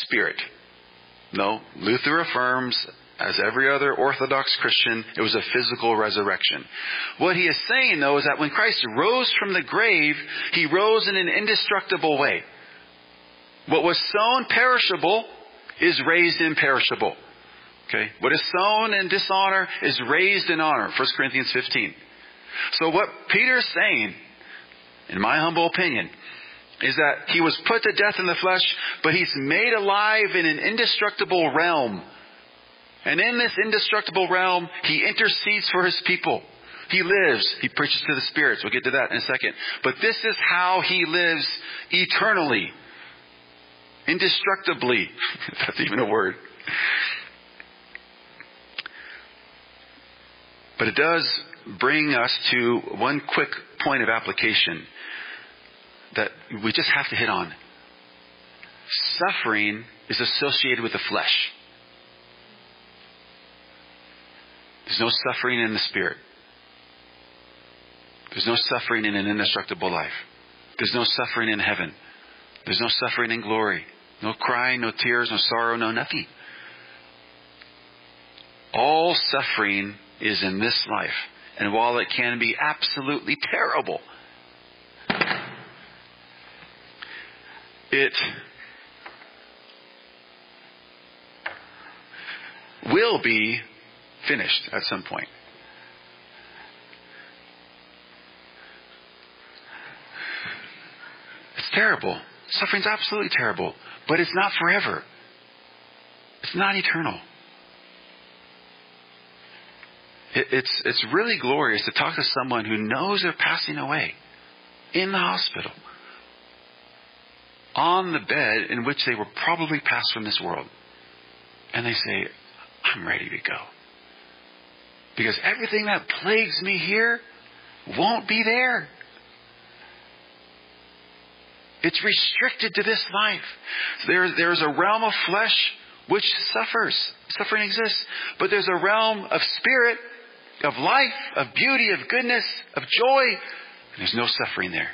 spirit. No, Luther affirms, as every other Orthodox Christian, it was a physical resurrection. What he is saying, though, is that when Christ rose from the grave, he rose in an indestructible way. What was sown perishable is raised imperishable. Okay? What is sown in dishonor is raised in honor. 1 Corinthians 15. So what Peter is saying, in my humble opinion, is that he was put to death in the flesh, but he's made alive in an indestructible realm. And in this indestructible realm, he intercedes for his people. He lives. He preaches to the spirits. We'll get to that in a second. But this is how he lives eternally. Indestructibly. If that's even a word. But it does bring us to one quick point of application that we just have to hit on. Suffering is associated with the flesh. There's no suffering in the spirit. There's no suffering in an indestructible life. There's no suffering in heaven. There's no suffering in glory. No crying, no tears, no sorrow, no nothing. All suffering is in this life. And while it can be absolutely terrible, it will be finished at some point. It's terrible. Suffering's absolutely terrible. But it's not forever. It's not eternal. It's really glorious to talk to someone who knows they're passing away in the hospital, on the bed in which they were probably passed from this world. And they say, I'm ready to go. Because everything that plagues me here won't be there. It's restricted to this life. There's a realm of flesh which suffers. Suffering exists. But there's a realm of spirit, of life, of beauty, of goodness, of joy. And there's no suffering there.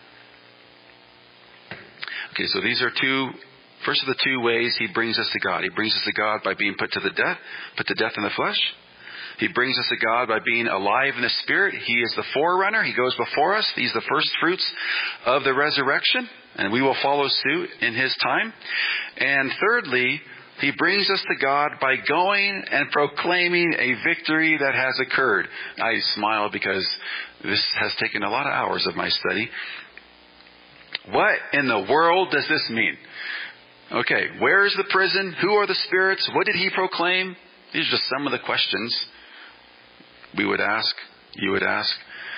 Okay, so these are first of the two ways he brings us to God. He brings us to God by being put to death in the flesh. He brings us to God by being alive in the Spirit. He is the forerunner. He goes before us. He's the first fruits of the resurrection. And we will follow suit in His time. And thirdly, He brings us to God by going and proclaiming a victory that has occurred. I smile because this has taken a lot of hours of my study. What in the world does this mean? Okay, where is the prison? Who are the spirits? What did He proclaim? These are just some of the questions we would ask, you would ask.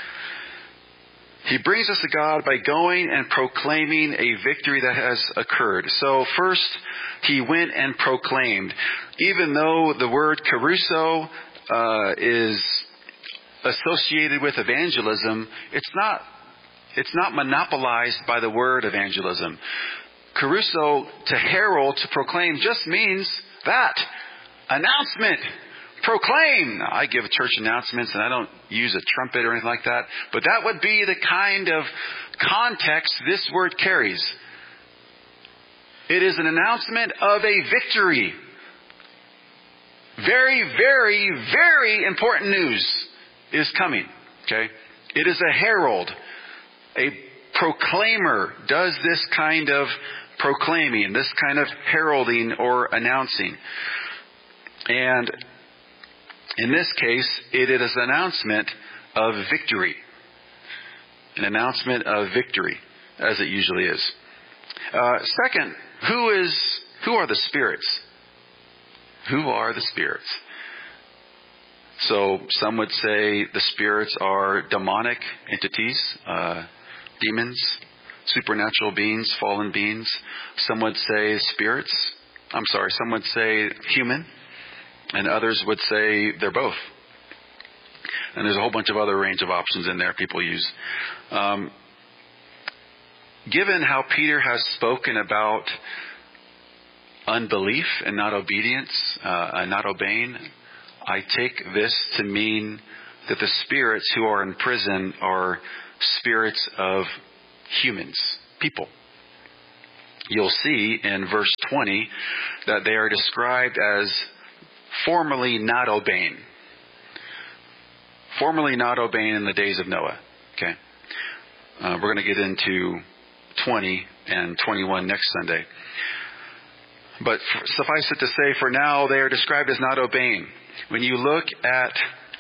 He brings us to God by going and proclaiming a victory that has occurred. So first, He went and proclaimed. Even though the word caruso is associated with evangelism, it's not monopolized by the word evangelism. Caruso, to herald, to proclaim, just means that. Announcement. Proclaim. Now, I give church announcements and I don't use a trumpet or anything like that. But that would be the kind of context this word carries. It is an announcement of a victory. Very, very, very important news is coming. Okay? It is a herald. A proclaimer does this kind of proclaiming, this kind of heralding or announcing. And in this case, it is an announcement of victory. An announcement of victory, as it usually is. Second, who are the spirits? Who are the spirits? So some would say the spirits are demonic entities, demons, supernatural beings, fallen beings. Some would say some would say human. And others would say they're both. And there's a whole bunch of other range of options in there people use. Given how Peter has spoken about unbelief and not obedience, and not obeying, I take this to mean that the spirits who are in prison are spirits of humans, people. you'll see in verse 20 that they are described as formerly not obeying. Formerly not obeying in the days of Noah. Okay. We're going to get into 20 and 21 next Sunday. But suffice it to say, for now, they are described as not obeying. When you look at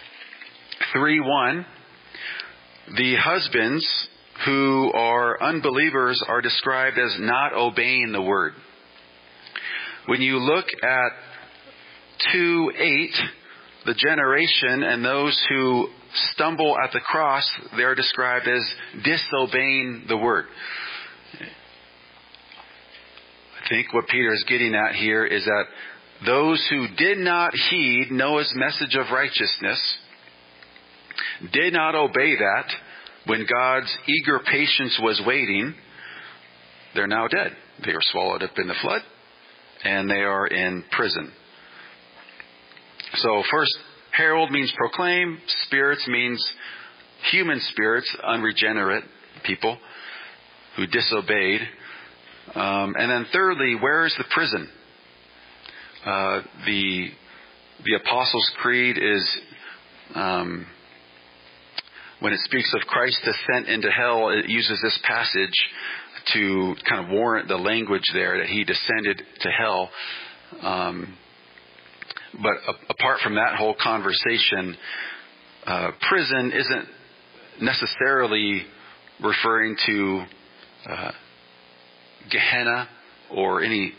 3:1, the husbands who are unbelievers are described as not obeying the word. When you look at 2:8, the generation and those who stumble at the cross, they are described as disobeying the word. I think what Peter is getting at here is that those who did not heed Noah's message of righteousness, did not obey that when God's eager patience was waiting, they're now dead. They were swallowed up in the flood, and they are in prison. So first, herald means proclaim. Spirits means human spirits, unregenerate people who disobeyed. And then thirdly, where is the prison? The Apostles' Creed is, when it speaks of Christ's descent into hell, it uses this passage to kind of warrant the language there that he descended to hell. But apart from that whole conversation, prison isn't necessarily referring to Gehenna or any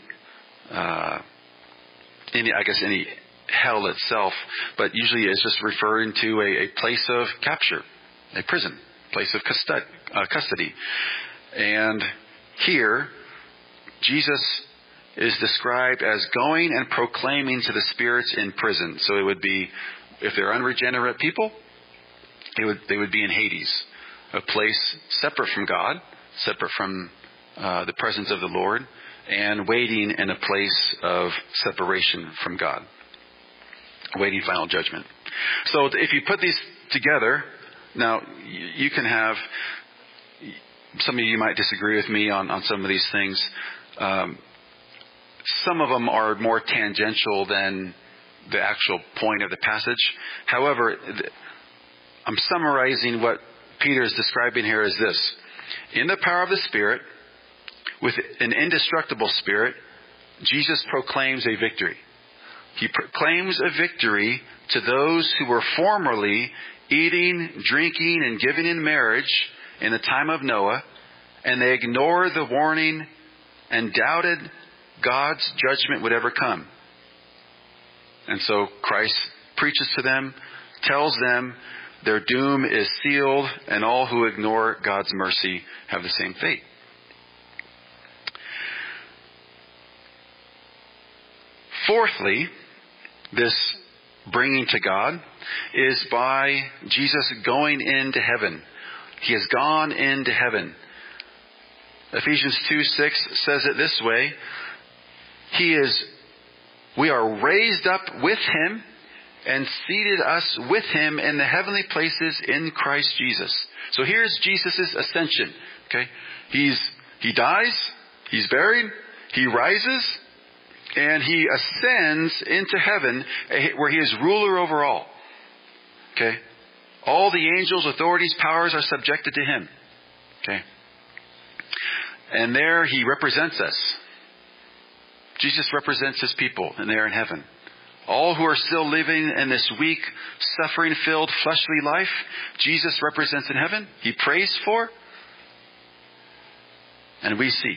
hell itself, but usually it's just referring to a place of capture, a prison, place of custody. And here, Jesus is described as going and proclaiming to the spirits in prison. So it would be, if they're unregenerate people, they would be in Hades, a place separate from God, separate from the presence of the Lord, and waiting in a place of separation from God, waiting final judgment. So if you put these together, now you can have, some of you might disagree with me on some of these things. Some of them are more tangential than the actual point of the passage. However, I'm summarizing what Peter is describing here as this. In the power of the Spirit, with an indestructible spirit, Jesus proclaims a victory. He proclaims a victory to those who were formerly eating, drinking, and giving in marriage in the time of Noah, and they ignored the warning and doubted God's judgment would ever come. And so Christ preaches to them, tells them their doom is sealed, and all who ignore God's mercy have the same fate. Fourthly, this bringing to God is by Jesus going into heaven. He has gone into heaven. Ephesians 2:6 says it this way: we are raised up with Him and seated us with Him in the heavenly places in Christ Jesus. So here's Jesus' ascension. Okay, he dies, he's buried, he rises, and he ascends into heaven where he is ruler over all. Okay? All the angels, authorities, powers are subjected to him. Okay? And there he represents us. Jesus represents his people, and they are in heaven. All who are still living in this weak, suffering-filled, fleshly life, Jesus represents in heaven. He prays for, and we seek.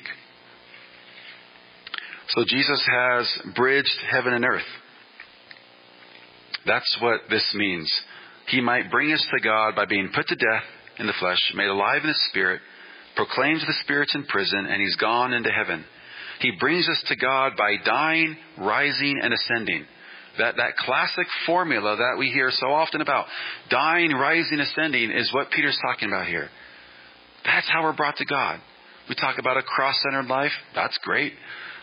So Jesus has bridged heaven and earth. That's what this means. He might bring us to God by being put to death in the flesh, made alive in the spirit, proclaims the spirits in prison, and he's gone into heaven. He brings us to God by dying, rising, and ascending. That classic formula that we hear so often about, dying, rising, ascending, is what Peter's talking about here. That's how we're brought to God. We talk about a cross-centered life. That's great.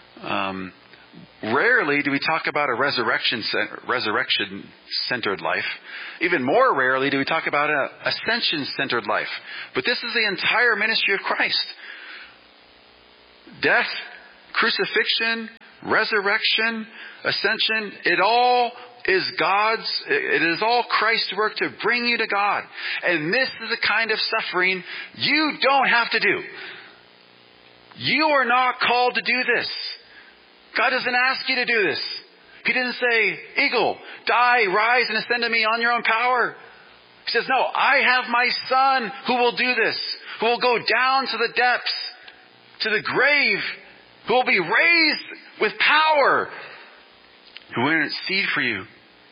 Rarely do we talk about a resurrection-centered life. Even more rarely do we talk about an ascension-centered life. But this is the entire ministry of Christ. Death, crucifixion, resurrection, ascension, it all is God's, it is all Christ's work to bring you to God. And this is the kind of suffering you don't have to do. You are not called to do this. God doesn't ask you to do this. He didn't say, Eagle, die, rise, and ascend to me on your own power. He says, no, I have my Son who will do this, who will go down to the depths, to the grave, who will be raised with power, who will intercede for you.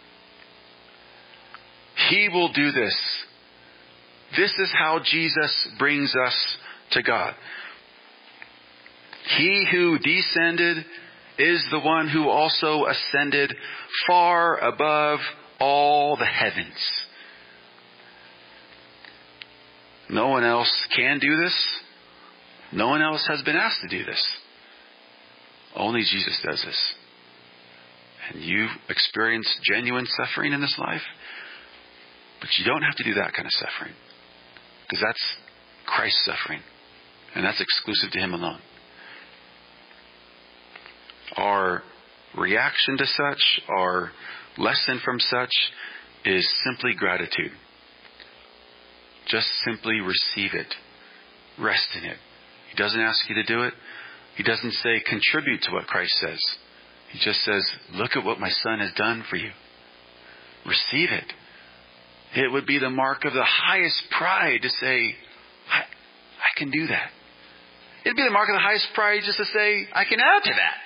He will do this. This is how Jesus brings us to God. He who descended is the one who also ascended far above all the heavens. No one else can do this. No one else has been asked to do this. Only Jesus does this. And you've experienced genuine suffering in this life, but you don't have to do that kind of suffering, because that's Christ's suffering, and that's exclusive to Him alone. Our reaction to such, our lesson from such, is simply gratitude. Just simply receive it. Rest in it. He doesn't ask you to do it. He doesn't say contribute to what Christ says. He just says, look at what my Son has done for you. Receive it. It would be the mark of the highest pride to say, I can do that. It'd be the mark of the highest pride just to say, I can add to that.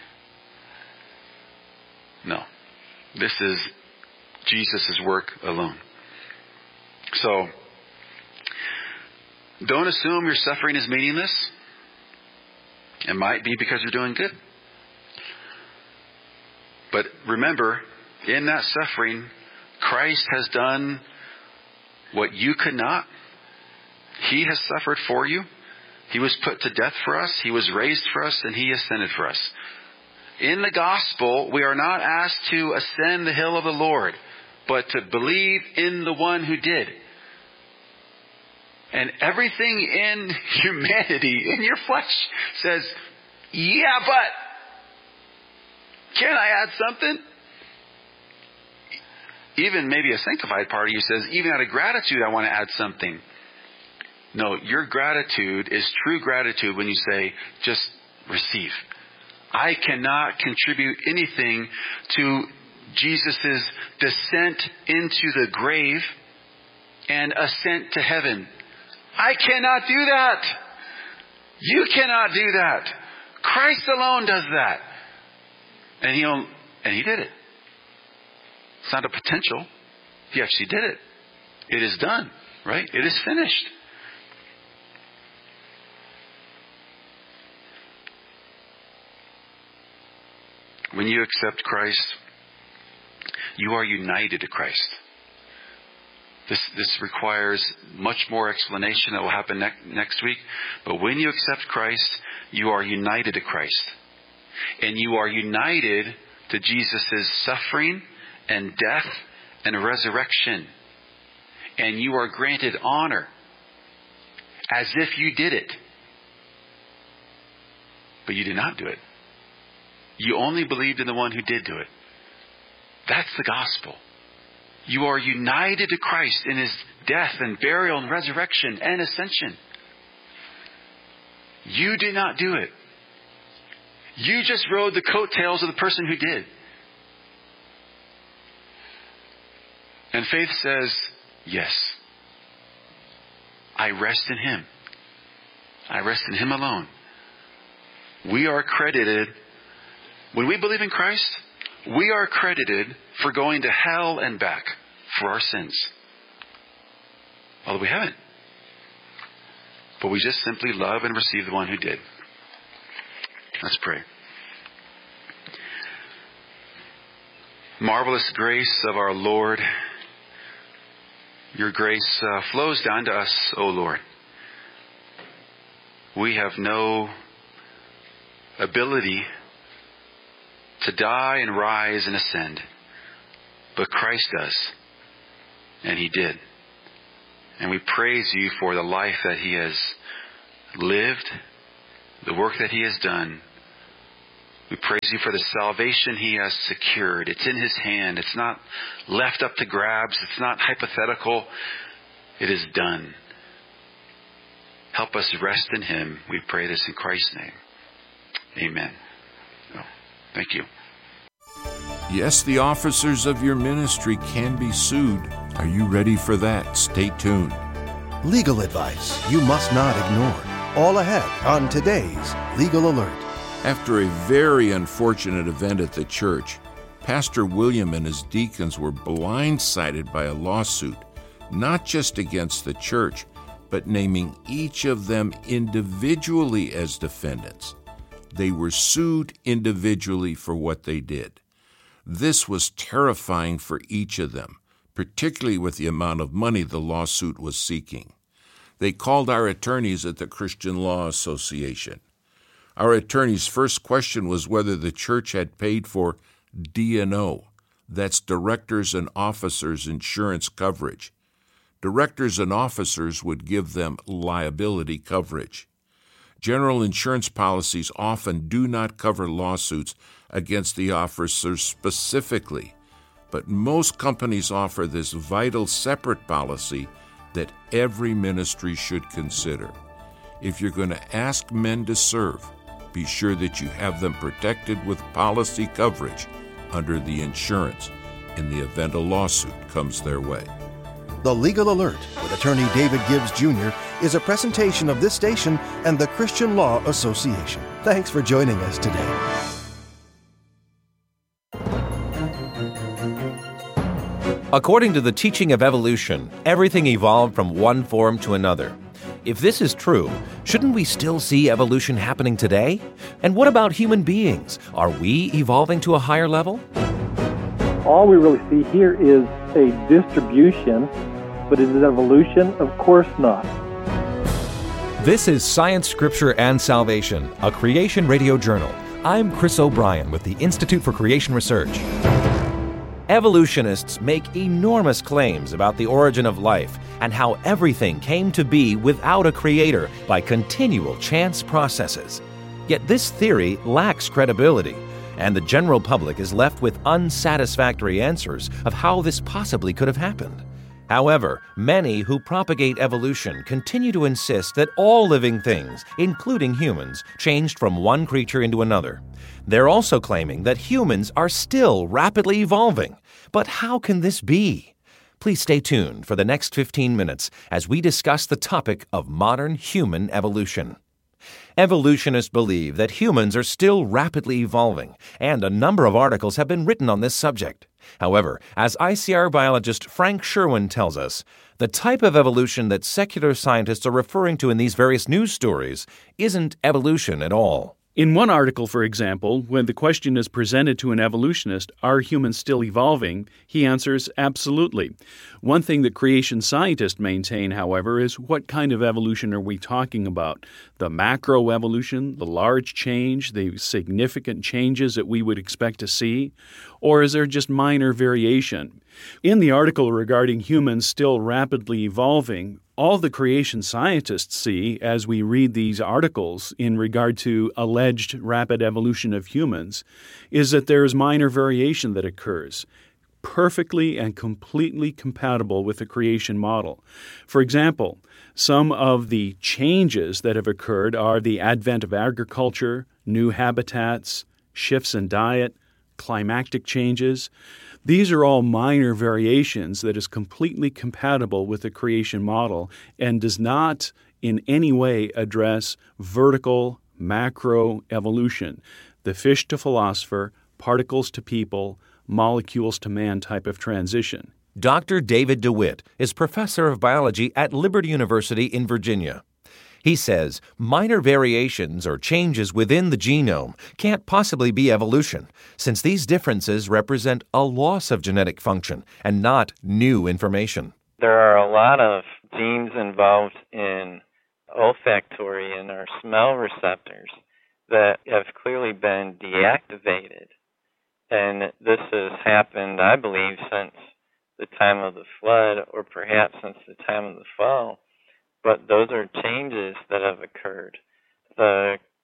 No. This is Jesus' work alone. So, don't assume your suffering is meaningless. It might be because you're doing good. But remember, in that suffering, Christ has done what you could not. He has suffered for you. He was put to death for us. He was raised for us, and He ascended for us. In the gospel, we are not asked to ascend the hill of the Lord, but to believe in the one who did. And everything in humanity, in your flesh, says, yeah, but can I add something? Even maybe a sanctified part of you says, even out of gratitude, I want to add something. No, your gratitude is true gratitude when you say, just receive. I cannot contribute anything to Jesus' descent into the grave and ascent to heaven. I cannot do that. You cannot do that. Christ alone does that. And He did it. It's not a potential. He actually did it. It is done, right? It is finished. When you accept Christ, you are united to Christ. This requires much more explanation that will happen next week. But when you accept Christ, you are united to Christ. And you are united to Jesus' suffering and death and resurrection. And you are granted honor as if you did it. But you did not do it. You only believed in the one who did do it. That's the gospel. You are united to Christ in His death and burial and resurrection and ascension. You did not do it. You just rode the coattails of the person who did. And faith says, yes, I rest in Him. I rest in Him alone. We are credited, when we believe in Christ, we are credited for going to hell and back for our sins. Although we haven't. But we just simply love and receive the one who did. Let's pray. Marvelous grace of our Lord. Your grace flows down to us, O Lord. We have no ability to die and rise and ascend. But Christ does. And He did. And we praise You for the life that He has lived, the work that He has done, We praise you for the salvation he has secured. It's in his hand. It's not left up to grabs. It's not hypothetical. It is done. Help us rest in him. We pray this in Christ's name. Amen. Thank you. Yes, the officers of your ministry can be sued. Are you ready for that? Stay tuned. Legal advice you must not ignore. All ahead on today's Legal Alert. After a very unfortunate event at the church, Pastor William and his deacons were blindsided by a lawsuit, not just against the church, but naming each of them individually as defendants. They were sued individually for what they did. This was terrifying for each of them, particularly with the amount of money the lawsuit was seeking. They called our attorneys at the Christian Law Association. Our attorney's first question was whether the church had paid for D&O. That's Directors and Officers Insurance Coverage. Directors and officers would give them liability coverage. General insurance policies often do not cover lawsuits against the officers specifically, but most companies offer this vital separate policy that every ministry should consider. If you're going to ask men to serve, be sure that you have them protected with policy coverage under the insurance in the event a lawsuit comes their way. The Legal Alert with attorney David Gibbs Jr. is a presentation of this station and the Christian Law Association. Thanks for joining us today. According to the teaching of evolution, everything evolved from one form to another. If this is true, shouldn't we still see evolution happening today? And what about human beings? Are we evolving to a higher level? All we really see here is a distribution, but is it evolution? Of course not. This is Science, Scripture, and Salvation, a Creation Radio Journal. I'm Chris O'Brien with the Institute for Creation Research. Evolutionists make enormous claims about the origin of life and how everything came to be without a creator by continual chance processes. Yet this theory lacks credibility, and the general public is left with unsatisfactory answers of how this possibly could have happened. However, many who propagate evolution continue to insist that all living things, including humans, changed from one creature into another. They're also claiming that humans are still rapidly evolving. But how can this be? Please stay tuned for the next 15 minutes as we discuss the topic of modern human evolution. Evolutionists believe that humans are still rapidly evolving, and a number of articles have been written on this subject. However, as ICR biologist Frank Sherwin tells us, the type of evolution that secular scientists are referring to in these various news stories isn't evolution at all. In one article, for example, when the question is presented to an evolutionist, are humans still evolving, he answers absolutely. One thing that creation scientists maintain, however, is what kind of evolution are we talking about? The macroevolution, the large change, the significant changes that we would expect to see? Or is there just minor variation? In the article regarding humans still rapidly evolving, all the creation scientists see as we read these articles in regard to alleged rapid evolution of humans is that there is minor variation that occurs, perfectly and completely compatible with the creation model. For example, some of the changes that have occurred are the advent of agriculture, new habitats, shifts in diet, climactic changes. These are all minor variations that is completely compatible with the creation model and does not in any way address vertical macro evolution, the fish to philosopher, particles to people, molecules to man type of transition. Dr. David DeWitt is professor of biology at Liberty University in Virginia. He says minor variations or changes within the genome can't possibly be evolution, since these differences represent a loss of genetic function and not new information. There are a lot of genes involved in olfactory and our smell receptors that have clearly been deactivated. And this has happened, I believe, since the time of the flood or perhaps since the time of the fall. But those are changes that have occurred. The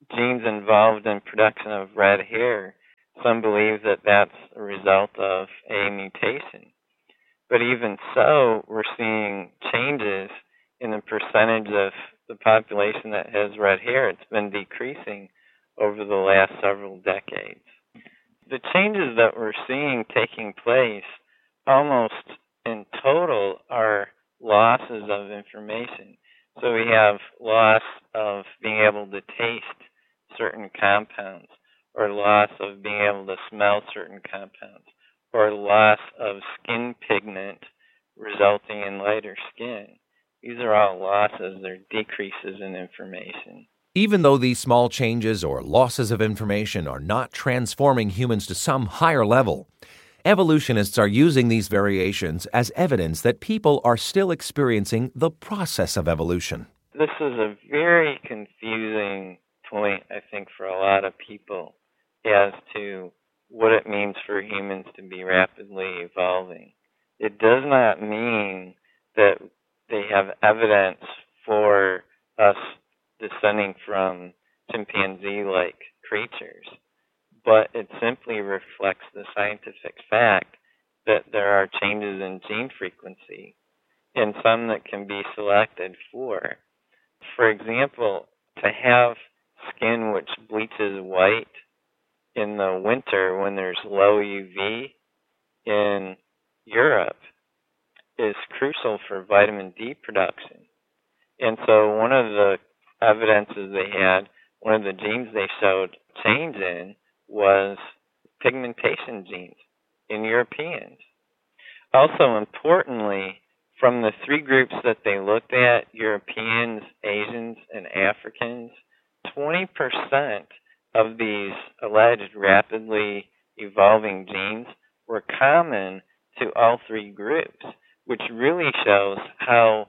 genes involved in production of red hair, some believe that that's a result of a mutation. But even so, we're seeing changes in the percentage of the population that has red hair. It's been decreasing over the last several decades. The changes that we're seeing taking place almost in total are losses of information. So we have loss of being able to taste certain compounds, or loss of being able to smell certain compounds, or loss of skin pigment resulting in lighter skin. These are all losses, they're decreases in information. Even though these small changes or losses of information are not transforming humans to some higher level, evolutionists are using these variations as evidence that people are still experiencing the process of evolution. This is a very confusing point, I think, for a lot of people as to what it means for humans to be rapidly evolving. It does not mean that they have evidence for us descending from chimpanzee-like creatures, but it simply reflects the scientific fact that there are changes in gene frequency, and some that can be selected for. For example, to have skin which bleaches white in the winter when there's low UV in Europe is crucial for vitamin D production. And so one of the evidences they had, one of the genes they showed change in was pigmentation genes in Europeans. Also importantly, from the three groups that they looked at, Europeans, Asians, and Africans, 20% of these alleged rapidly evolving genes were common to all three groups, which really shows how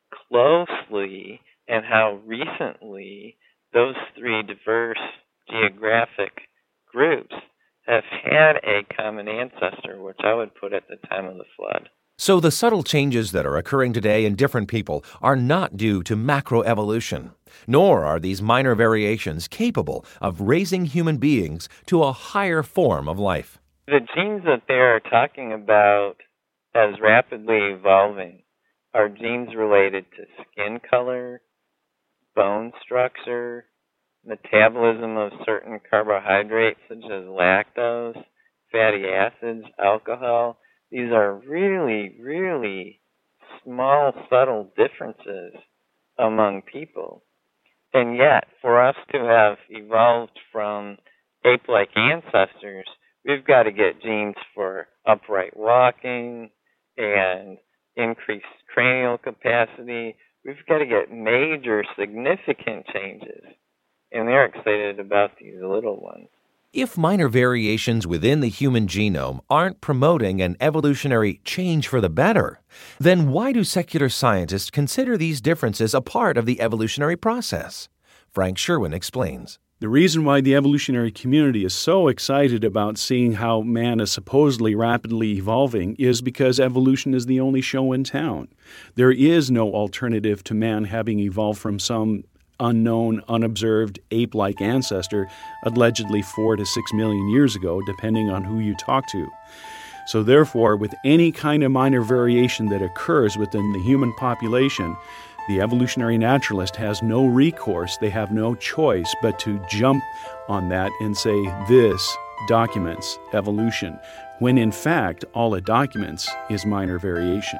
closely and how recently those three diverse geographic groups have had a common ancestor, which I would put at the time of the flood. So the subtle changes that are occurring today in different people are not due to macroevolution, nor are these minor variations capable of raising human beings to a higher form of life. The genes that they are talking about as rapidly evolving are genes related to skin color, bone structure, metabolism of certain carbohydrates such as lactose, fatty acids, alcohol. These are really, really small, subtle differences among people. And yet, for us to have evolved from ape-like ancestors, we've got to get genes for upright walking and increased cranial capacity. We've got to get major, significant changes. And they're excited about these little ones. If minor variations within the human genome aren't promoting an evolutionary change for the better, then why do secular scientists consider these differences a part of the evolutionary process? Frank Sherwin explains. The reason why the evolutionary community is so excited about seeing how man is supposedly rapidly evolving is because evolution is the only show in town. There is no alternative to man having evolved from some unknown, unobserved, ape-like ancestor allegedly 4 to 6 million years ago, depending on who you talk to. So therefore, with any kind of minor variation that occurs within the human population, the evolutionary naturalist has no recourse, they have no choice but to jump on that and say, this documents evolution, when in fact, all it documents is minor variation.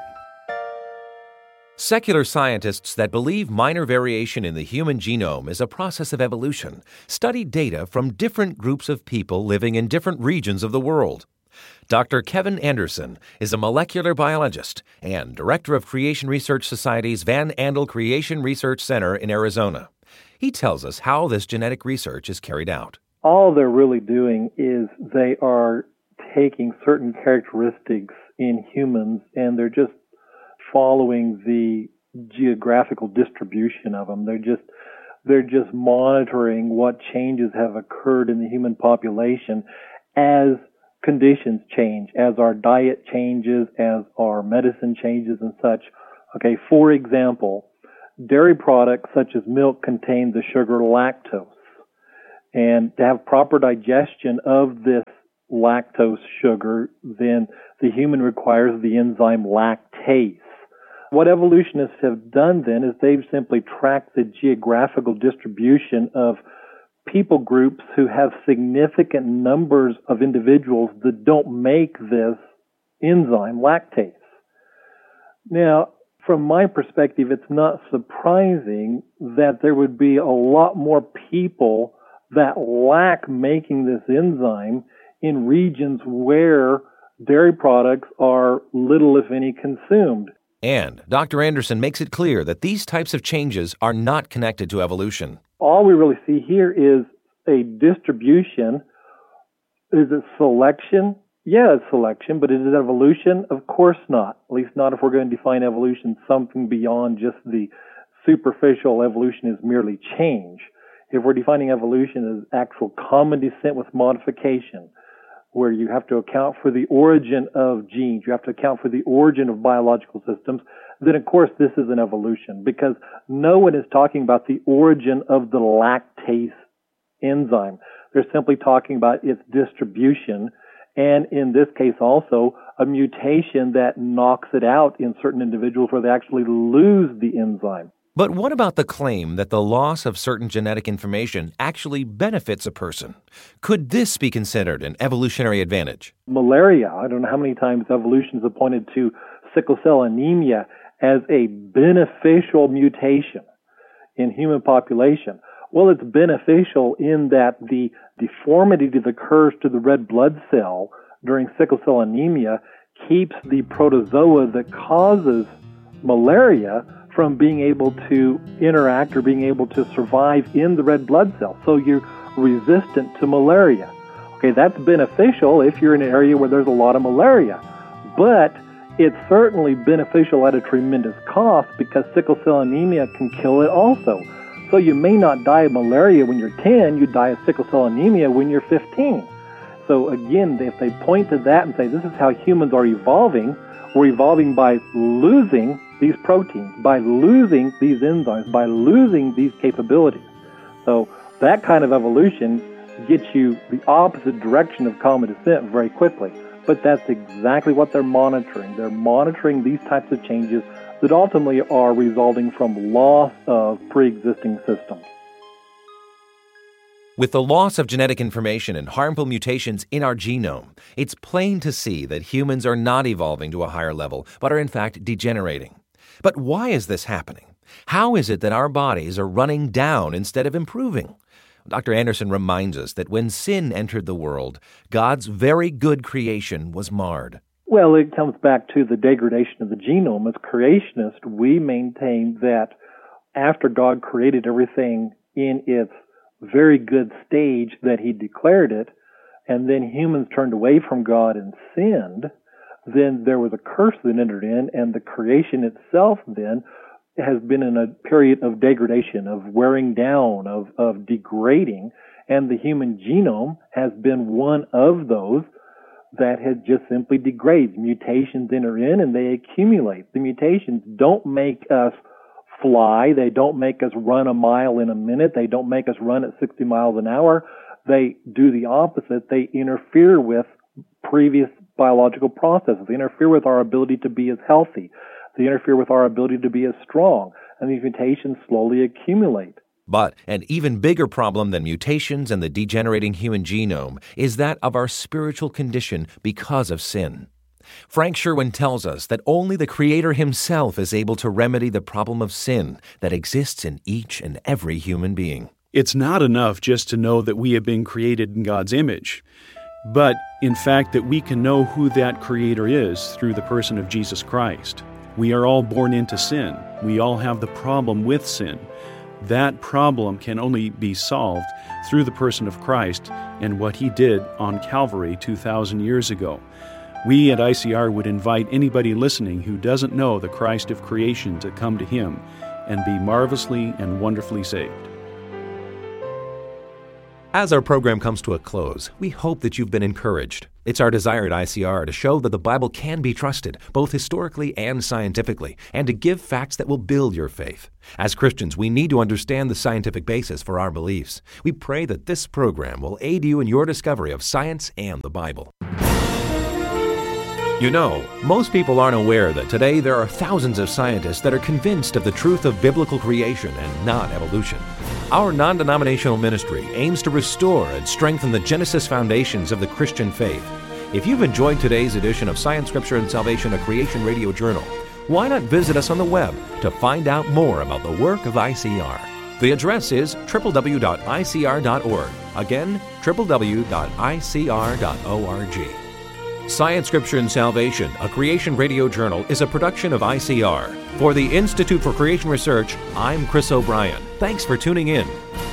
Secular scientists that believe minor variation in the human genome is a process of evolution study data from different groups of people living in different regions of the world. Dr. Kevin Anderson is a molecular biologist and director of Creation Research Society's Van Andel Creation Research Center in Arizona. He tells us how this genetic research is carried out. All they're really doing is they are taking certain characteristics in humans and they're just following the geographical distribution of them. They're just monitoring what changes have occurred in the human population as conditions change, as our diet changes, as our medicine changes and such. Okay, for example, dairy products such as milk contain the sugar lactose. And to have proper digestion of this lactose sugar, then the human requires the enzyme lactase. What evolutionists have done then is they've simply tracked the geographical distribution of people groups who have significant numbers of individuals that don't make this enzyme lactase. Now, from my perspective, it's not surprising that there would be a lot more people that lack making this enzyme in regions where dairy products are little, if any, consumed. And Dr. Anderson makes it clear that these types of changes are not connected to evolution. All we really see here is a distribution. Is it selection? Yeah, it's selection, but is it evolution? Of course not. At least not if we're going to define evolution something beyond just the superficial evolution is merely change. If we're defining evolution as actual common descent with modification, where you have to account for the origin of genes, you have to account for the origin of biological systems, then of course this is an evolution, because no one is talking about the origin of the lactase enzyme. They're simply talking about its distribution, and in this case also a mutation that knocks it out in certain individuals where they actually lose the enzyme. But what about the claim that the loss of certain genetic information actually benefits a person? Could this be considered an evolutionary advantage? Malaria, I don't know how many times evolution has pointed to sickle cell anemia as a beneficial mutation in human population. Well, it's beneficial in that the deformity that occurs to the red blood cell during sickle cell anemia keeps the protozoa that causes malaria from being able to interact or being able to survive in the red blood cell. So you're resistant to malaria. Okay, that's beneficial if you're in an area where there's a lot of malaria. But it's certainly beneficial at a tremendous cost because sickle cell anemia can kill it also. So you may not die of malaria when you're 10, you die of sickle cell anemia when you're 15. So again, if they point to that and say this is how humans are evolving, we're evolving by losing these proteins, by losing these enzymes, by losing these capabilities. So that kind of evolution gets you the opposite direction of common descent very quickly. But that's exactly what they're monitoring. They're monitoring these types of changes that ultimately are resulting from loss of pre-existing systems. With the loss of genetic information and harmful mutations in our genome, it's plain to see that humans are not evolving to a higher level, but are in fact degenerating. But why is this happening? How is it that our bodies are running down instead of improving? Dr. Anderson reminds us that when sin entered the world, God's very good creation was marred. Well, it comes back to the degradation of the genome. As creationists, we maintain that after God created everything in its very good stage that he declared it, and then humans turned away from God and sinned, then there was a curse that entered in, and the creation itself then has been in a period of degradation, of wearing down, of degrading, and the human genome has been one of those that has just simply degrades. Mutations enter in and they accumulate. The mutations don't make us fly. They don't make us run a mile in a minute. They don't make us run at 60 miles an hour. They do the opposite. They interfere with previous biological processes. They interfere with our ability to be as healthy. They interfere with our ability to be as strong. And these mutations slowly accumulate. But an even bigger problem than mutations and the degenerating human genome is that of our spiritual condition because of sin. Frank Sherwin tells us that only the Creator himself is able to remedy the problem of sin that exists in each and every human being. It's not enough just to know that we have been created in God's image, but in fact that we can know who that Creator is through the person of Jesus Christ. We are all born into sin. We all have the problem with sin. That problem can only be solved through the person of Christ and what he did on Calvary 2,000 years ago. We at ICR would invite anybody listening who doesn't know the Christ of creation to come to him and be marvelously and wonderfully saved. As our program comes to a close, we hope that you've been encouraged. It's our desire at ICR to show that the Bible can be trusted, both historically and scientifically, and to give facts that will build your faith. As Christians, we need to understand the scientific basis for our beliefs. We pray that this program will aid you in your discovery of science and the Bible. You know, most people aren't aware that today there are thousands of scientists that are convinced of the truth of biblical creation and not evolution. Our non-denominational ministry aims to restore and strengthen the Genesis foundations of the Christian faith. If you've enjoyed today's edition of Science, Scripture, and Salvation, a Creation Radio Journal, why not visit us on the web to find out more about the work of ICR? The address is www.icr.org. Again, www.icr.org. Science, Scripture, and Salvation, a Creation Radio Journal, is a production of ICR. For the Institute for Creation Research, I'm Chris O'Brien. Thanks for tuning in.